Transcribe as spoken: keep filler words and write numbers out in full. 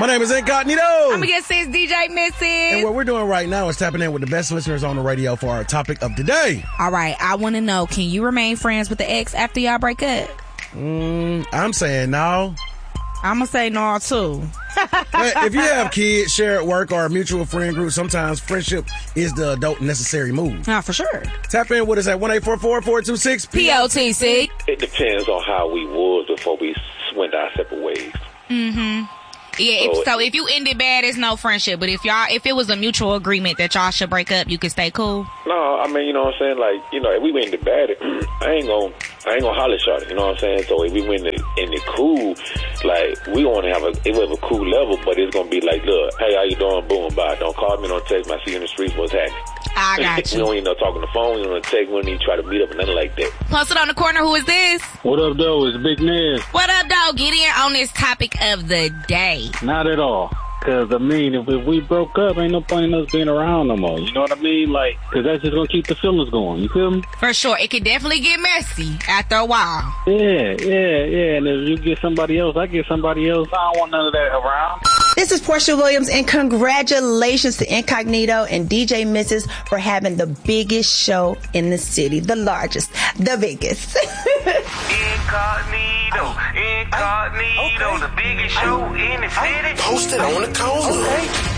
My name is Incognito. I'm gonna get sis D J Missy. And what we're doing right now is tapping in with the best listeners on the radio for our topic of the day. All right, I want to know, can you remain friends with the ex after y'all break up? Mm, I'm saying no. I'm gonna say no too. If you have kids, share at work, or a mutual friend group, sometimes friendship is the adult necessary move. Ah, for sure. Tap in with us at one eight four four, four two six, P O T C. It depends on how we was before we went our separate ways. Mm-hmm. Yeah, if, so if you ended bad, it's no friendship. But if y'all, if it was a mutual agreement that y'all should break up, you could stay cool. No, I mean, you know what I'm saying? Like, you know, if we went into bad, I ain't gonna, I ain't gonna holler at y'all. You know what I'm saying? So if we went in the, in the cool, like, we want to have a, it was a cool level, but it's gonna be like, look, hey, how you doing? Boom, bye. Don't call me, don't text me. I see you in the streets. What's happening? I got you. We don't even know talking on the phone. We don't text. We don't even try to meet up or nothing like that. Posted on the corner. Who is this? What up, though? It's Big Nez. What up, dog? Get in on this topic of the day. Not at all. Because, I mean, if, if we broke up, ain't no point in us being around no more. You know what I mean? Like, because that's just going to keep the feelings going. You feel me? For sure. It could definitely get messy after a while. Yeah, yeah, yeah. And if you get somebody else, I get somebody else. I don't want none of that around. This is Portia Williams, and congratulations to Incognito and D J Missus for having the biggest show in the city. The largest. The biggest. Incognito, Incognito, okay. The biggest show in the city. Posted on the corner. Okay.